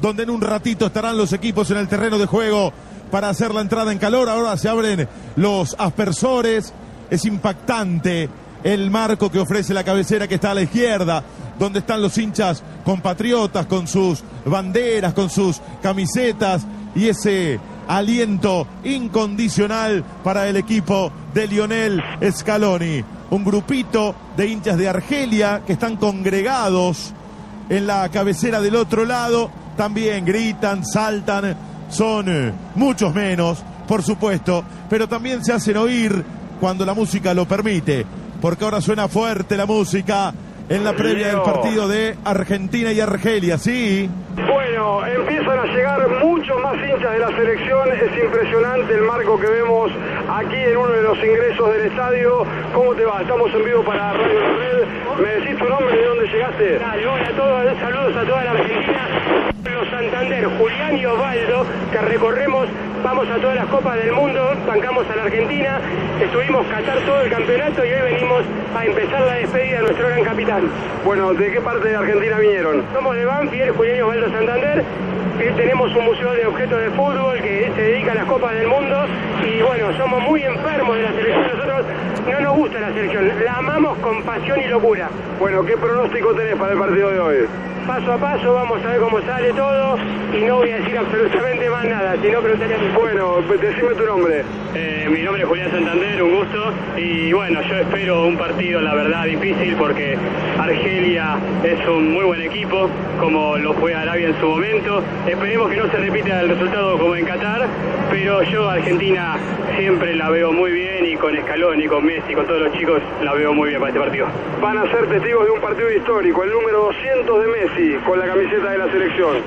donde en un ratito estarán los equipos en el terreno de juego para hacer la entrada en calor. Ahora se abren los aspersores. Es impactante el marco que ofrece la cabecera, que está a la izquierda, donde están los hinchas compatriotas con sus banderas, con sus camisetas, y ese aliento incondicional para el equipo de Lionel Scaloni. Un grupito de hinchas de Argelia que están congregados en la cabecera del otro lado. También gritan, saltan. Son muchos menos, por supuesto, pero también se hacen oír cuando la música lo permite, porque ahora suena fuerte la música en la previa del partido de Argentina y Argelia, ¿sí? Bueno, empiezan a llegar muchos más hinchas de la selección. Es impresionante el marco que vemos aquí en uno de los ingresos del estadio. ¿Cómo te va? Estamos en vivo para Radio La Red. ¿Me decís tu nombre y de dónde llegaste? Dale, hola a todos, saludos a toda la Argentina. Los Santander, Julián y Osvaldo, que recorremos, vamos a todas las copas del mundo, bancamos a la Argentina, estuvimos Qatar todo el campeonato y hoy venimos a empezar la despedida de nuestro gran capitán. Bueno, ¿de qué parte de Argentina vinieron? Somos de Banfield, Julián y Osvaldo Santander. Tenemos un museo de objetos de fútbol que se dedica a las copas del mundo y bueno, somos muy enfermos de la selección. Nosotros no nos gusta la selección, la amamos con pasión y locura. Bueno, ¿qué pronóstico tenés para el partido de hoy? Paso a paso, vamos a ver cómo sale todo y no voy a decir absolutamente más nada, sino preguntaré a mi... Bueno, decime tu nombre. Mi nombre es Julián Santander, un gusto. Y bueno, yo espero un partido, la verdad, difícil porque Argelia es un muy buen equipo, como lo fue Arabia en su momento. Esperemos que no se repita el resultado como en Qatar, pero yo Argentina siempre la veo muy bien, y con Scaloni, con Messi, con todos los chicos, la veo muy bien para este partido. Van a ser testigos de un partido histórico, el número 200 de Messi, con la camiseta de la selección.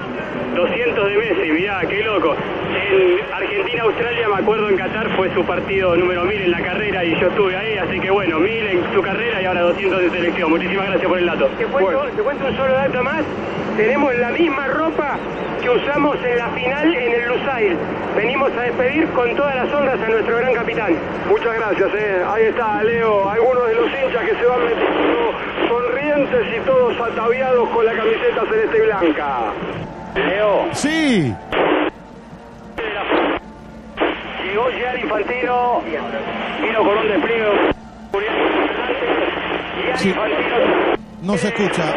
200 de Messi, mirá, qué loco. En Argentina-Australia, me acuerdo, en Qatar fue su partido número 1000 en la carrera y yo estuve ahí, así que bueno, 1000 en su carrera y ahora 200 de selección. Muchísimas gracias por el dato. Te cuento un solo dato más. Tenemos la misma ropa que usamos en la final en el Lusail. Venimos a despedir con todas las honras a nuestro gran capitán. Muchas gracias, Ahí está, Leo, algunos de los hinchas que se van metiendo sonrientes y todos ataviados con la camiseta celeste y blanca. Leo. Sí. Llegó Gianni Infantino, vino con un despliegue. Sí. No se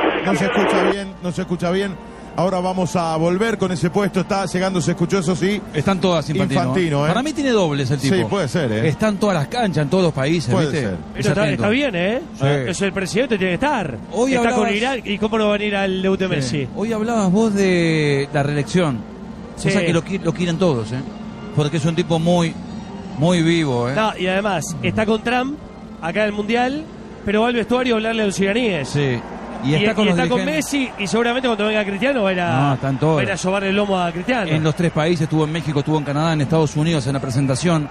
escucha bien. Ahora vamos a volver con ese puesto. Está llegando, se escuchó, eso sí. Están todas Infantino. Para mí tiene dobles el tipo. Sí, puede ser, Están todas las canchas en todos los países, puede ¿viste? ser. Pero está bien, Sí. Es el presidente, tiene que estar. Hoy está hablabas... con Irak, y cómo no va a venir al debut de Messi. Hoy hablabas vos de la reelección. Sí. Cosa que lo quieren todos, porque es un tipo muy, muy vivo, No, y además, está con Trump, acá en el Mundial, pero va al vestuario a hablarle a los iraníes. Sí. Y está con Messi, y seguramente cuando venga Cristiano va a ir a sobarle el lomo a Cristiano. En los 3 países, estuvo en México, estuvo en Canadá, en Estados Unidos en la presentación.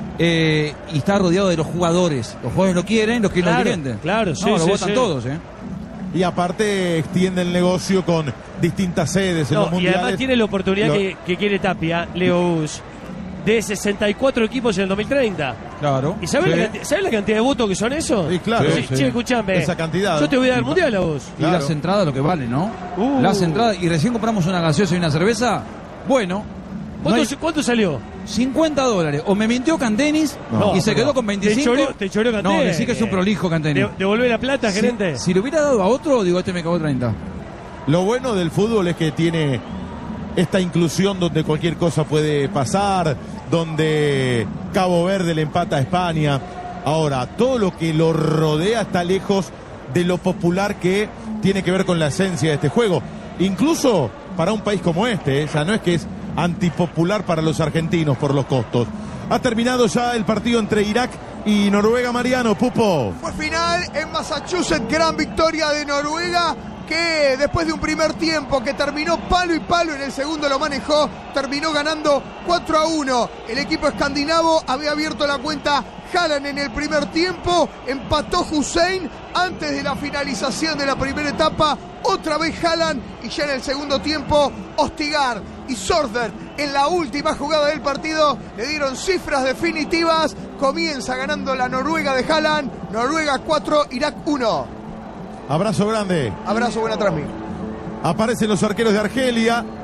Y está rodeado de los jugadores. Los jugadores lo quieren, los quieren los dirigentes. Claro, sí, lo sí, votan sí. todos, Y aparte extiende el negocio con distintas sedes en los Y mundiales. además tiene la oportunidad que quiere Tapia, Leo Bush, de 64 equipos en el 2030. Claro. ¿Y sabes la cantidad de votos que son esos? Sí, claro. Sí, escuchame. Esa cantidad. Yo te voy a dar el mundial a vos. Y las entradas lo que vale, ¿no? Las entradas. Y recién compramos una gaseosa y una cerveza. Bueno. ¿Cuánto salió? $50. O me mintió Cantenis y se quedó con 25. Te choreó Cantenis. No, decí que es un prolijo Cantenis. ¿Devolvé la plata, gerente? Si le hubiera dado a otro, digo, me cagó 30. Lo bueno del fútbol es que tiene esta inclusión donde cualquier cosa puede pasar, donde Cabo Verde le empata a España. Ahora, todo lo que lo rodea está lejos de lo popular que tiene que ver con la esencia de este juego. Incluso para un país como este, ya no es que es antipopular para los argentinos por los costos. Ha terminado ya el partido entre Irak y Noruega. Mariano, Pupo. Fue final en Massachusetts, gran victoria de Noruega, que después de un primer tiempo que terminó palo y palo, en el segundo lo manejó, terminó ganando 4-1. El equipo escandinavo había abierto la cuenta Haaland en el primer tiempo, empató Hussein antes de la finalización de la primera etapa, otra vez Haaland, y ya en el segundo tiempo Ostigar y Sorder en la última jugada del partido le dieron cifras definitivas. Comienza ganando la Noruega de Haaland, Noruega 4, Irak 1. Abrazo grande. Abrazo, buena transmisión. Aparecen los arqueros de Argelia.